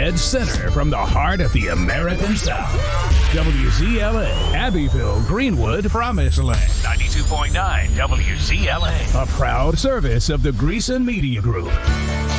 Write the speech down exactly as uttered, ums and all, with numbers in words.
dead center from the heart of the American South. W Z L A, Abbeville, Greenwood, Promised Land. ninety-two point nine W Z L A, a proud service of the Greason Media Group.